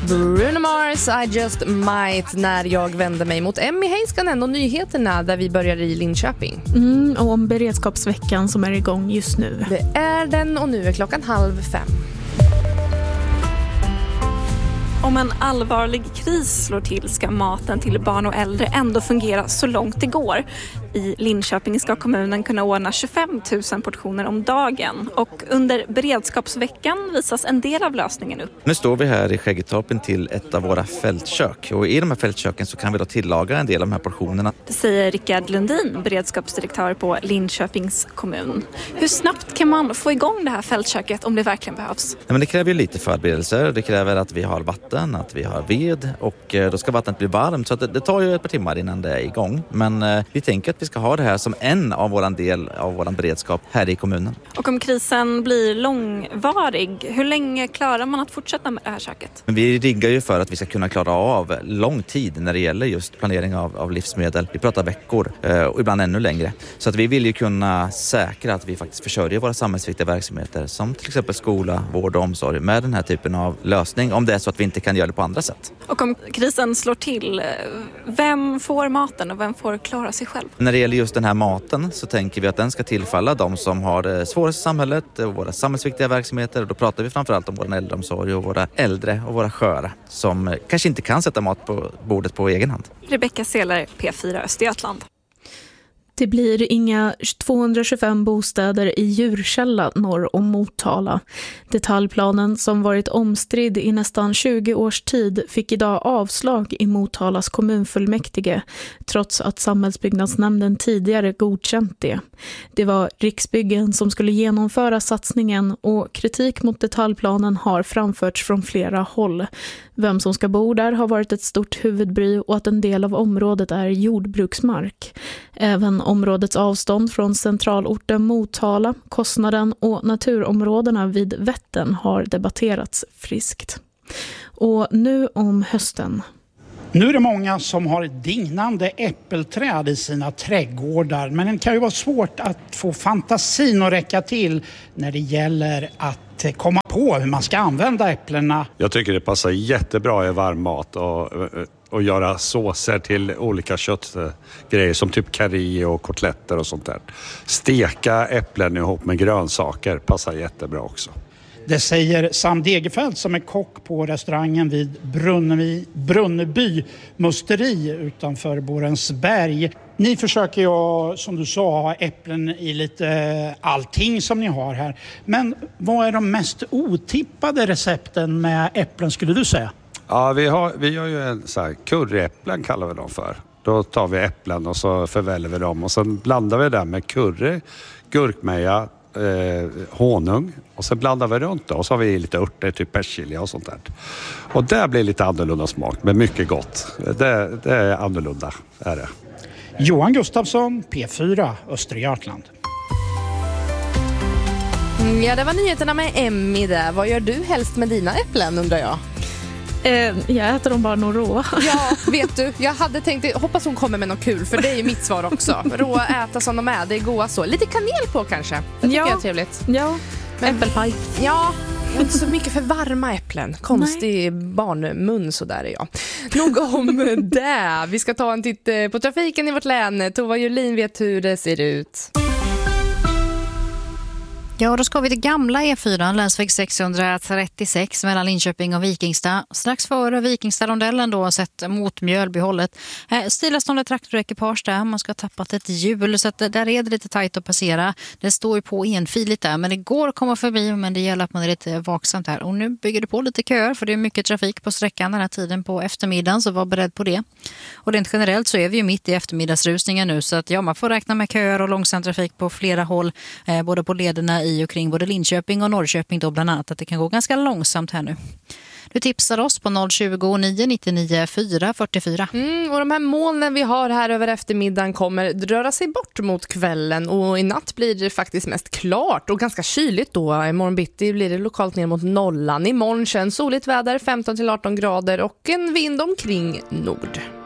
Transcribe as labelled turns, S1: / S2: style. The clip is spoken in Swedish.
S1: Bruno Mars, I just might, när jag vänder mig mot Emmy Heiskanen och nyheterna där vi börjar i Linköping.
S2: Och om beredskapsveckan som är igång just nu.
S1: Det är den och nu är klockan 4:30.
S3: Om en allvarlig kris slår till ska maten till barn och äldre ändå fungera så långt det går. I Linköping ska kommunen kunna ordna 25 000 portioner om dagen. Och under beredskapsveckan visas en del av lösningen upp.
S4: Nu står vi här i Skäggetorpen till ett av våra fältkök. Och i de här fältköken så kan vi då tillaga en del av de här portionerna.
S3: Det säger Rickard Lundin, beredskapsdirektör på Linköpings kommun. Hur snabbt kan man få igång det här fältköket om det verkligen behövs?
S4: Nej, men det kräver ju lite förberedelser. Det kräver att vi har vatten, att vi har ved och då ska vattnet bli varmt. Så att det tar ju ett par timmar innan det är igång. Men vi tänker att vi ska ha det här som en av våran del av våran beredskap här i kommunen.
S3: Och om krisen blir långvarig, hur länge klarar man att fortsätta med det här köket?
S4: Men vi riggar ju för att vi ska kunna klara av lång tid när det gäller just planering av livsmedel. Vi pratar veckor och ibland ännu längre. Så att vi vill ju kunna säkra att vi faktiskt försörjer våra samhällsviktiga verksamheter som till exempel skola, vård och omsorg med den här typen av lösning om det är så att vi inte kan göra det på andra sätt.
S3: Och om krisen slår till, vem får maten och vem får klara sig själv?
S4: När det gäller just den här maten så tänker vi att den ska tillfalla de som har det svårast i samhället, våra samhällsviktiga verksamheter. Och då pratar vi framförallt om vår äldreomsorg och våra äldre och våra sköra som kanske inte kan sätta mat på bordet på egen hand.
S3: Rebecka Seler, P4 Östergötland.
S2: Det blir inga 225 bostäder i Djurkälla norr om Motala. Detaljplanen som varit omstridd i nästan 20 års tid fick idag avslag i Motalas kommunfullmäktige trots att samhällsbyggnadsnämnden tidigare godkänt det. Det var Riksbyggen som skulle genomföra satsningen och kritik mot detaljplanen har framförts från flera håll. Vem som ska bo där har varit ett stort huvudbry och att en del av området är jordbruksmark. Även områdets avstånd från centralorten Motala, kostnaden och naturområdena vid Vättern har debatterats friskt. Och nu om hösten.
S5: Nu är det många som har dignande äppelträd i sina trädgårdar, men det kan ju vara svårt att få fantasin att räcka till när det gäller att komma på hur man ska använda äpplena.
S6: Jag tycker det passar jättebra i varm mat och göra såser till olika köttgrejer som typ curry och kotletter och sånt där. Steka äpplen ihop med grönsaker passar jättebra också.
S5: Det säger Sam Degerfeldt som är kock på restaurangen vid Brunneby musteri utanför Borensberg. Ni försöker ju, som du sa, ha äpplen i lite allting som ni har här. Men vad är de mest otippade recepten med äpplen skulle du säga?
S6: Ja, vi gör ju en så här curryäpplen kallar vi dem för. Då tar vi äpplen och så förväller vi dem och sen blandar vi det med curry, gurkmeja, honung och sen blandar vi runt det och så har vi lite örter, typ persilja och sånt där. Och det blir lite annorlunda smak men mycket gott. Det är annorlunda är det.
S5: Johan Gustafsson, P4 Östergötland.
S1: Ja, det var nyheterna med Emmy där. Vad gör du helst med dina äpplen undrar jag?
S2: Jag äter dem bara nog råa.
S1: Ja, vet du, jag hade tänkt, hoppas hon kommer med något kul, för det är ju mitt svar också. Råa, äta som de är, det är goda så. Lite kanel på kanske, det tycker jag är trevligt.
S2: Ja,
S1: men,
S2: äppelpaj.
S1: Ja, jag är inte så mycket för varma äpplen. Konstig barnmun, så där är jag. Nog om det. Vi ska ta en titt på trafiken i vårt län. Tova Julin vet hur det ser ut.
S7: Ja, då ska vi till gamla E4, länsväg 636 mellan Linköping och Vikingstad. Strax före Vikingstad-rondellen då, sett mot Mjölbyhållet. Stillastående traktorekipage där, man ska ha tappat ett hjul så att där är det lite tajt att passera. Det står ju på enfiligt där, men det går att komma förbi, men det gäller att man är lite vaksamt här. Och nu bygger det på lite köer för det är mycket trafik på sträckan den här tiden på eftermiddagen, så var beredd på det. Och rent generellt så är vi ju mitt i eftermiddagsrusningen nu, så att ja, man får räkna med köer och långsam trafik på flera håll, både på lederna i och kring både Linköping och Norrköping då bland annat, att det kan gå ganska långsamt här nu. Du tipsar oss på 020 999 444. Och
S1: de här molnen vi har här över eftermiddagen kommer röra sig bort mot kvällen och i natt blir det faktiskt mest klart och ganska kyligt då. Imorgon bitti blir det lokalt ner mot nollan. Imorgon känns soligt väder, 15-18 grader och en vind omkring nord.